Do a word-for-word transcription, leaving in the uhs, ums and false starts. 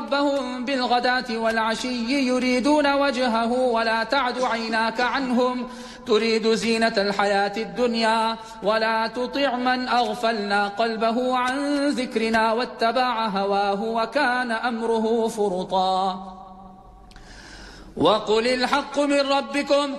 ربهم بالغداة والعشي يريدون وجهه ولا تعد عيناك عنهم تريد زينة الحياة الدنيا ولا تطع من أغفلنا قلبه عن ذكرنا واتبع هواه وكان أمره فرطا وقل الحق من ربكم